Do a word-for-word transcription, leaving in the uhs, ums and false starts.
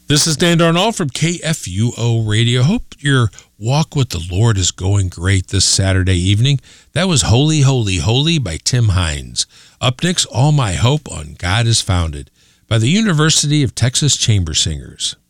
This is Dan Darnall from K F U O Radio. Hope your walk with the Lord is going great this Saturday evening. That was Holy, Holy, Holy by Tim Hines. Up next, All My Hope on God Is Founded by the University of Texas Chamber Singers.